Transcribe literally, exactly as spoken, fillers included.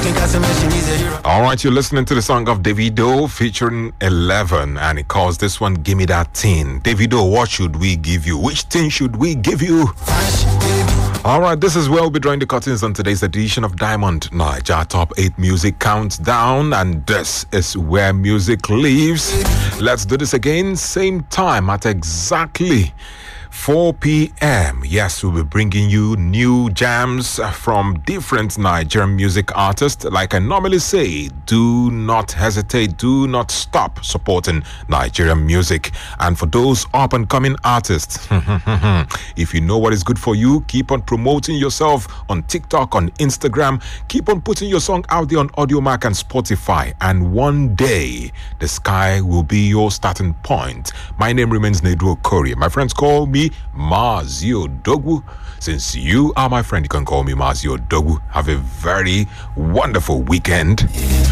All right, you're listening to the song of Davido featuring Eleven, and it calls this one "Give Me That Thing." Davido, what should we give you? Which thing should we give you? All right, this is where we'll be drawing the curtains on today's edition of Diamond Niger Top eight Music Countdown, and this is where music lives. Let's do this again, same time at exactly four p.m. Yes, we'll be bringing you new jams from different Nigerian music artists. Like I normally say, do not hesitate, do not stop supporting Nigerian music. And for those up-and-coming artists, if you know what is good for you, keep on promoting yourself on TikTok, on Instagram. Keep on putting your song out there on Audiomack and Spotify. And one day, the sky will be your starting point. My name remains Nedro Korea. My friends call me Mazio Dogwu. Since you are my friend, you can call me Mazio Dogwu. Have a very wonderful weekend.